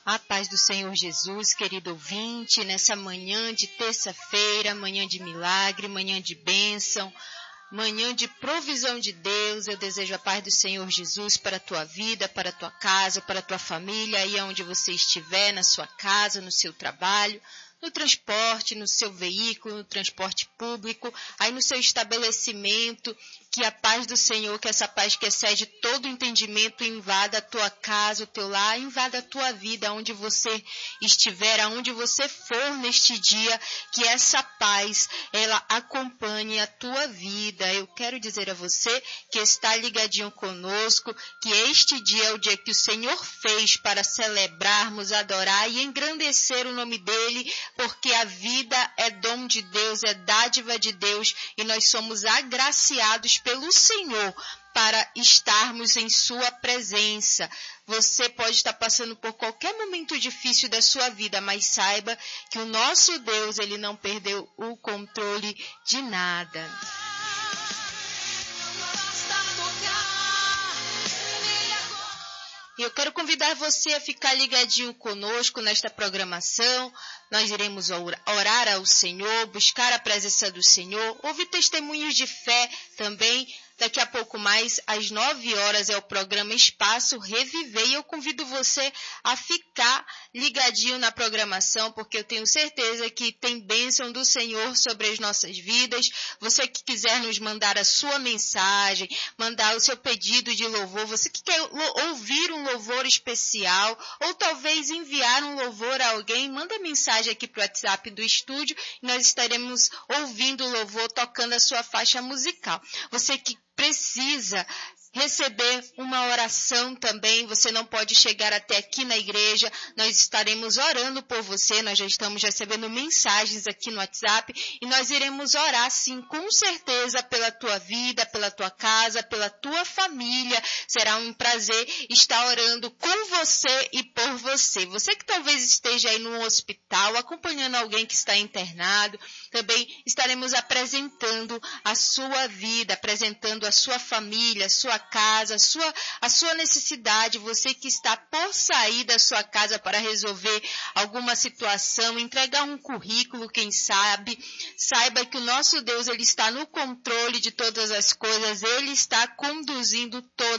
A paz do Senhor Jesus, querido ouvinte, nessa manhã de terça-feira, manhã de milagre, manhã de bênção, manhã de provisão de Deus, eu desejo a paz do Senhor Jesus para a tua vida, para a tua casa, para a tua família, aí onde você estiver, na sua casa, no seu trabalho, no transporte, no seu veículo, no transporte público, aí no seu estabelecimento, que a paz do Senhor, que essa paz que excede todo entendimento, invada a tua casa, o teu lar, invada a tua vida, onde você estiver, aonde você for neste dia, que essa paz, ela acompanhe a tua vida. Eu quero dizer a você que está ligadinho conosco, que este dia é o dia que o Senhor fez para celebrarmos, adorar e engrandecer o nome dEle, porque a vida é dom de Deus, é dádiva de Deus, e nós somos agraciados pelo Senhor para estarmos em sua presença. Você pode estar passando por qualquer momento difícil da sua vida, mas saiba que o nosso Deus, ele não perdeu o controle de nada. E eu quero convidar você a ficar ligadinho conosco nesta programação. Nós iremos orar ao Senhor, buscar a presença do Senhor, ouvir testemunhos de fé também. Daqui a pouco mais, às 9 horas, é o programa Espaço Reviver. E eu convido você a ficar ligadinho na programação, porque eu tenho certeza que tem bênção do Senhor sobre as nossas vidas. Você que quiser nos mandar a sua mensagem, mandar o seu pedido de louvor, você que quer ouvir um louvor especial, ou talvez enviar um louvor a alguém, manda mensagem aqui para o WhatsApp do estúdio e nós estaremos ouvindo o louvor, tocando a sua faixa musical. Você que precisa receber uma oração também, você não pode chegar até aqui na igreja, nós estaremos orando por você, nós já estamos recebendo mensagens aqui no WhatsApp e nós iremos orar sim, com certeza, pela tua vida, pela tua casa, pela tua família. Será um prazer estar orando com você e por você. Você que talvez esteja aí no hospital, acompanhando alguém que está internado, também estaremos apresentando a sua vida, apresentando a sua família, a sua casa, a sua necessidade, você que está por sair da sua casa para resolver alguma situação, entregar um currículo, quem sabe, saiba que o nosso Deus, ele está no controle de todas as coisas, ele está conduzindo todas